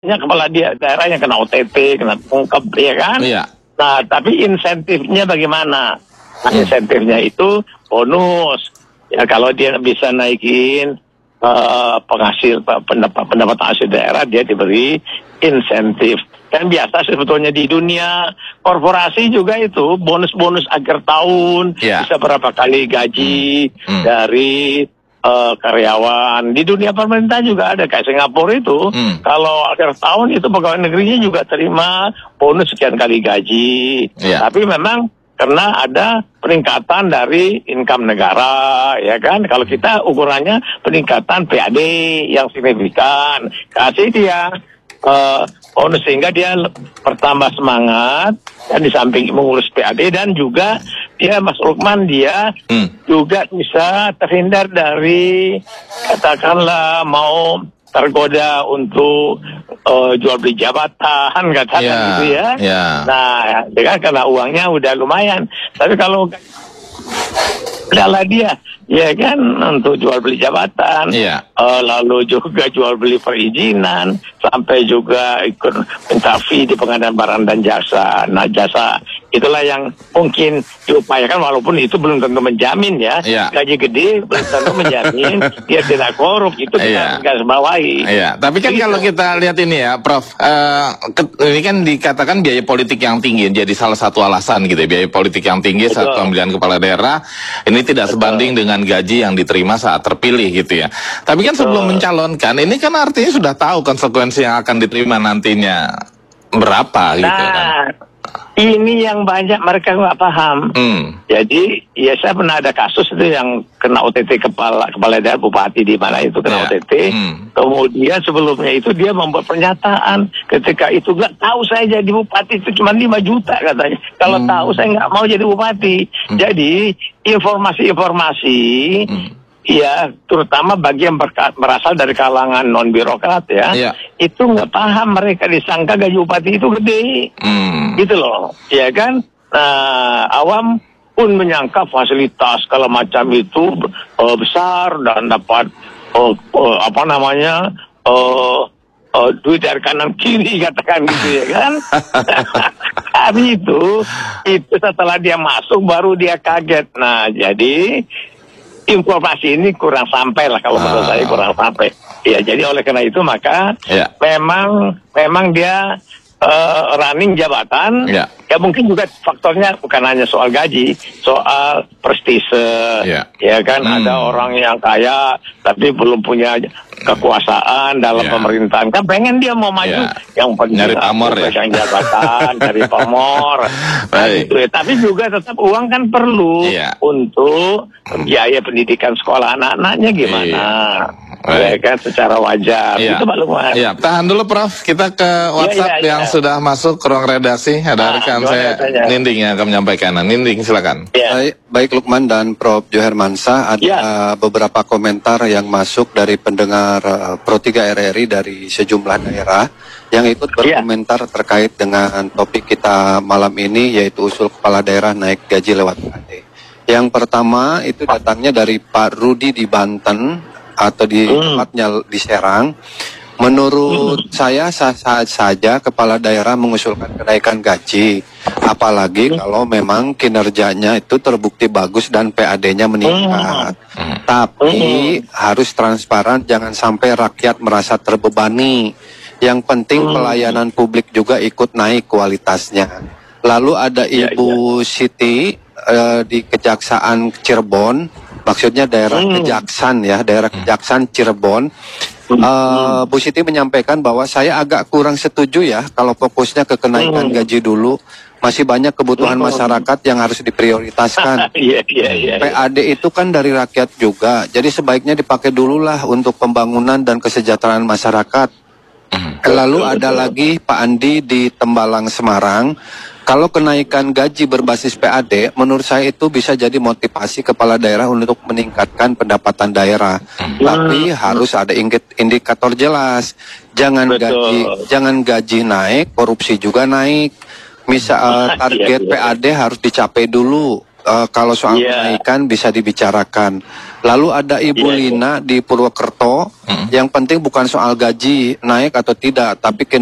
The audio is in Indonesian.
kepala daerah yang kena OTT, kena tangkap, ya kan? Iya. Nah, tapi insentifnya bagaimana? Nah, insentifnya itu bonus. Ya, kalau dia bisa naikin pendapatan hasil daerah, dia diberi insentif. Kan biasa sebetulnya di dunia korporasi juga itu bonus-bonus akhir tahun, bisa berapa kali gaji dari karyawan. Di dunia pemerintah juga ada, kayak Singapura itu kalau akhir tahun itu pegawai negerinya juga terima bonus sekian kali gaji. Tapi memang karena ada peningkatan dari income negara, ya kan? Kalau kita ukurannya peningkatan PAD yang signifikan, kasih dia bonus sehingga dia bertambah semangat, dan di samping mengurus PAD dan juga dia, Mas Lukman, dia juga bisa terhindar dari katakanlah mau tergoda untuk jual beli jabatan, katakan gitu ya. Nah, karena uangnya udah lumayan. Tapi kalau adalah dia, ya kan, untuk jual beli jabatan, lalu juga jual beli perizinan, sampai juga ikut minta fee di pengadaan barang dan jasa. Nah, jasa itulah yang mungkin diupayakan, walaupun itu belum tentu menjamin ya. Gaji gede belum tentu menjamin dia tidak korup, itu kita garis bawahi. Tapi kan kalau kita lihat ini ya, Prof, ini kan dikatakan biaya politik yang tinggi jadi salah satu alasan gitu ya, biaya politik yang tinggi saat pemilihan kepala daerah ini tidak sebanding dengan gaji yang diterima saat terpilih gitu ya. Tapi kan sebelum mencalonkan, ini kan artinya sudah tahu konsekuensi yang akan diterima nantinya berapa gitu kan. Ini yang banyak mereka nggak paham. Jadi ya saya pernah ada kasus itu yang kena OTT kepala daerah, bupati di mana itu kena OTT. Kemudian sebelumnya itu dia membuat pernyataan ketika itu, nggak tahu saya jadi bupati itu cuma 5 juta katanya. Kalau tahu saya nggak mau jadi bupati. Jadi informasi-informasi ya, terutama bagi yang berasal dari kalangan non birokrat ya, itu nggak paham, mereka disangka gaji bupati itu gede, gitu loh, ya kan? Awam pun menyangka fasilitas kalau macam itu besar dan dapat duit dari kanan kiri, katakan gitu ya kan? Tapi itu setelah dia masuk baru dia kaget. Nah, jadi informasi ini kurang sampai lah, kalau menurut saya kurang sampai. Ya, jadi oleh karena itu maka memang dia running jabatan. Ya mungkin juga faktornya bukan hanya soal gaji, soal prestise. Ya kan, ada orang yang kaya tapi belum punya kekuasaan dalam pemerintahan, kan pengen dia mau maju yang nyari pamor ya, yang jabatan dari pamor. Gitu ya. Tapi juga tetap uang kan perlu untuk biaya pendidikan sekolah anak-anaknya gimana. Ya kan, secara wajar. Itu Pak Lukman. Tahan dulu Prof, kita ke WhatsApp yang sudah masuk ke ruang redaksi. Ada rekan saya Ninding yang akan menyampaikan. Ninding, silakan. Baik Lukman dan Prof Johermansyah, ada beberapa komentar yang masuk dari pendengar Pro 3 RRI dari sejumlah daerah yang ikut berkomentar terkait dengan topik kita malam ini, yaitu usul kepala daerah naik gaji lewat PAD. Yang pertama itu datangnya dari Pak Rudi di Banten, atau di tempatnya di Serang. Menurut saya sah-sah saja kepala daerah mengusulkan kenaikan gaji, apalagi kalau memang kinerjanya itu terbukti bagus dan PAD-nya meningkat. Tapi harus transparan, jangan sampai rakyat merasa terbebani. Yang penting pelayanan publik juga ikut naik kualitasnya. Lalu ada Ibu Siti di Kejaksaan Cirebon, maksudnya daerah Kejaksan ya, daerah Kejaksan Cirebon. Bu Siti menyampaikan bahwa saya agak kurang setuju ya kalau fokusnya ke kenaikan gaji dulu. Masih banyak kebutuhan masyarakat yang harus diprioritaskan. PAD itu kan dari rakyat juga, jadi sebaiknya dipakai dululah untuk pembangunan dan kesejahteraan masyarakat. Lalu ada lagi Pak Andi di Tembalang, Semarang. Kalau kenaikan gaji berbasis PAD, menurut saya itu bisa jadi motivasi kepala daerah untuk meningkatkan pendapatan daerah. Tapi harus ada indikator jelas. Jangan gaji naik, korupsi juga naik. Misal target PAD harus dicapai dulu. kalau soal kenaikan bisa dibicarakan. Lalu ada Ibu Lina di Purwokerto, yang penting bukan soal gaji naik atau tidak, tapi